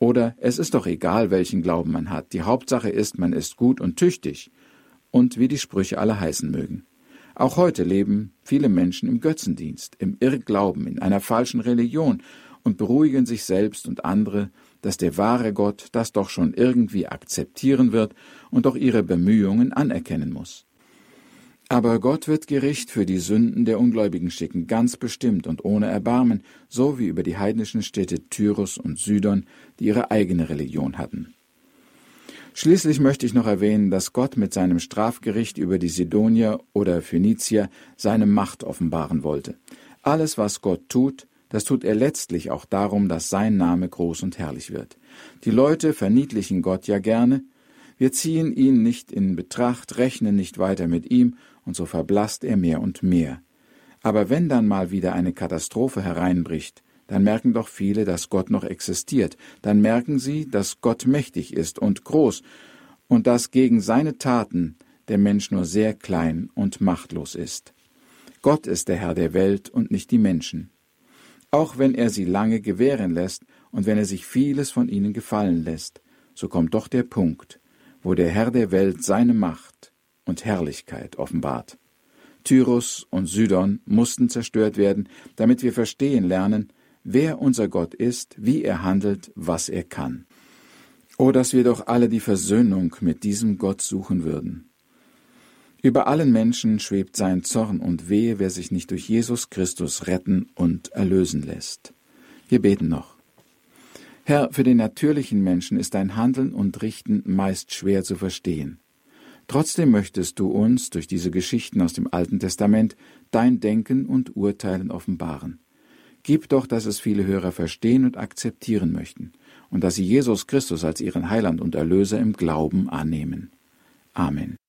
Oder es ist doch egal, welchen Glauben man hat. Die Hauptsache ist, man ist gut und tüchtig. Und wie die Sprüche alle heißen mögen. Auch heute leben viele Menschen im Götzendienst, im Irrglauben, in einer falschen Religion und beruhigen sich selbst und andere, dass der wahre Gott das doch schon irgendwie akzeptieren wird und auch ihre Bemühungen anerkennen muss. Aber Gott wird Gericht für die Sünden der Ungläubigen schicken, ganz bestimmt und ohne Erbarmen, so wie über die heidnischen Städte Tyrus und Sidon, die ihre eigene Religion hatten. Schließlich möchte ich noch erwähnen, dass Gott mit seinem Strafgericht über die Sidonier oder Phönizier seine Macht offenbaren wollte. Alles, was Gott tut, das tut er letztlich auch darum, dass sein Name groß und herrlich wird. Die Leute verniedlichen Gott ja gerne. Wir ziehen ihn nicht in Betracht, rechnen nicht weiter mit ihm, und so verblasst er mehr und mehr. Aber wenn dann mal wieder eine Katastrophe hereinbricht, dann merken doch viele, dass Gott noch existiert. Dann merken sie, dass Gott mächtig ist und groß und dass gegen seine Taten der Mensch nur sehr klein und machtlos ist. Gott ist der Herr der Welt und nicht die Menschen. Auch wenn er sie lange gewähren lässt und wenn er sich vieles von ihnen gefallen lässt, so kommt doch der Punkt, wo der Herr der Welt seine Macht und Herrlichkeit offenbart. Tyrus und Sidon mussten zerstört werden, damit wir verstehen lernen, wer unser Gott ist, wie er handelt, was er kann. Oh, dass wir doch alle die Versöhnung mit diesem Gott suchen würden. Über allen Menschen schwebt sein Zorn und wehe, wer sich nicht durch Jesus Christus retten und erlösen lässt. Wir beten noch. Herr, für den natürlichen Menschen ist dein Handeln und Richten meist schwer zu verstehen. Trotzdem möchtest du uns durch diese Geschichten aus dem Alten Testament dein Denken und Urteilen offenbaren. Gib doch, dass es viele Hörer verstehen und akzeptieren möchten und dass sie Jesus Christus als ihren Heiland und Erlöser im Glauben annehmen. Amen.